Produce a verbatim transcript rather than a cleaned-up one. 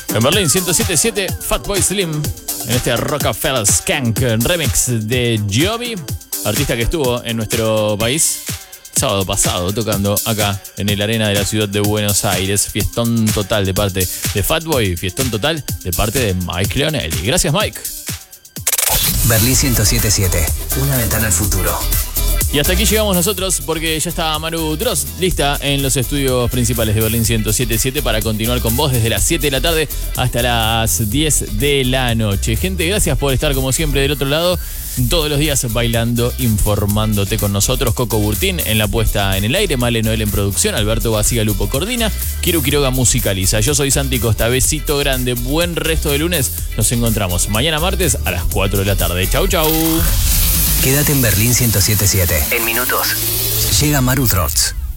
En Berlín ciento siete punto siete, Fatboy Slim, en este Rockefeller Skank remix de Jovi, artista que estuvo en nuestro país sábado pasado tocando acá en el Arena de la ciudad de Buenos Aires. Fiestón total de parte de Fatboy, fiestón total de parte de Mike Leonelli. Gracias, Mike. Berlín ciento siete punto siete, una ventana al futuro. Y hasta aquí llegamos nosotros porque ya está Maru Dross lista en los estudios principales de Berlín ciento siete punto siete para continuar con vos desde las siete de la tarde hasta las diez de la noche. Gente, gracias por estar como siempre del otro lado, todos los días bailando, informándote con nosotros. Coco Burtín en la puesta en el aire, Male Noel en producción, Alberto Basigalupo coordina, Kiru Quiroga musicaliza. Yo soy Santi Costa, besito grande, buen resto de lunes. Nos encontramos mañana martes a las cuatro de la tarde. Chau, chau. Quédate en Berlín ciento siete punto siete. En minutos llega Maru Dross.